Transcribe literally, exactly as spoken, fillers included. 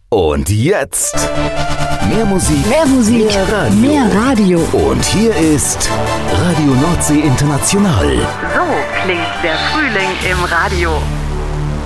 Und jetzt mehr Musik, Mehr Musik, mehr Radio. mehr Radio. Und hier ist Radio Nordsee International. So klingt der Frühling im Radio.